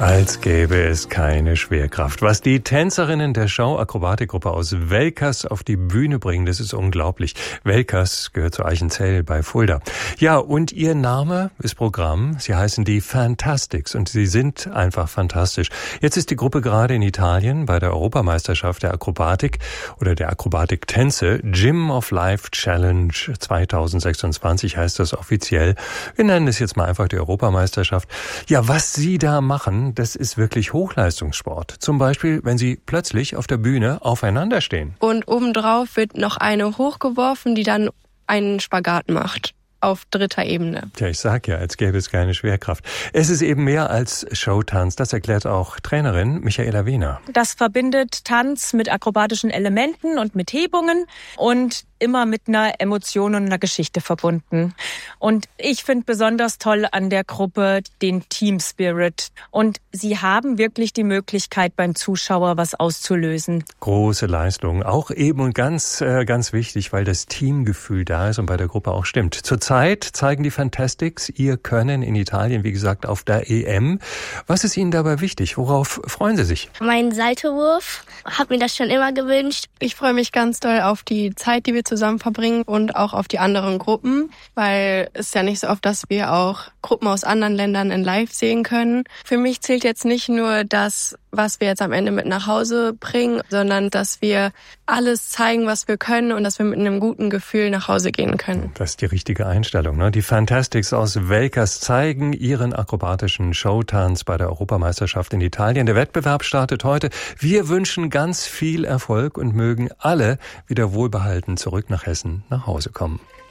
Als gäbe es keine Schwerkraft. Was die Tänzerinnen der Schau-Akrobatikgruppe aus Welkers auf die Bühne bringen, das ist unglaublich. Welkers gehört zu Eichenzell bei Fulda. Ja, und ihr Name ist Programm. Sie heißen die Fantastics und sie sind einfach fantastisch. Jetzt ist die Gruppe gerade in Italien bei der Europameisterschaft der Akrobatik oder der Akrobatiktänze. Gym of Life Challenge 2026 heißt das offiziell. Wir nennen es jetzt mal einfach die Europameisterschaft. Ja, was sie da machen, das ist wirklich Hochleistungssport. Zum Beispiel, wenn sie plötzlich auf der Bühne aufeinander stehen. Und obendrauf wird noch eine hochgeworfen, die dann einen Spagat macht. Auf dritter Ebene. Tja, ich sag ja, als gäbe es keine Schwerkraft. Es ist eben mehr als Showtanz. Das erklärt auch Trainerin Michaela Wehner. Das verbindet Tanz mit akrobatischen Elementen und mit Hebungen und immer mit einer Emotion und einer Geschichte verbunden. Und ich finde besonders toll an der Gruppe den Team Spirit. Und sie haben wirklich die Möglichkeit, beim Zuschauer was auszulösen. Große Leistung. Auch eben und ganz wichtig, weil das Teamgefühl da ist und bei der Gruppe auch stimmt. Zurzeit zeigen die Fantastics ihr Können in Italien, wie gesagt, auf der EM. Was ist Ihnen dabei wichtig? Worauf freuen Sie sich? Mein Saltowurf. Hab mir das schon immer gewünscht. Ich freue mich ganz doll auf die Zeit, die wir zusammen verbringen und auch auf die anderen Gruppen, weil es ist ja nicht so oft, dass wir auch Gruppen aus anderen Ländern in Live sehen können. Für mich zählt jetzt nicht nur das, was wir jetzt am Ende mit nach Hause bringen, sondern dass wir alles zeigen, was wir können und dass wir mit einem guten Gefühl nach Hause gehen können. Das ist die richtige Einstellung, ne? Die Fantastics aus Welkers zeigen ihren akrobatischen Showtanz bei der Europameisterschaft in Italien. Der Wettbewerb startet heute. Wir wünschen ganz viel Erfolg und mögen alle wieder wohlbehalten zurück nach Hessen nach Hause kommen.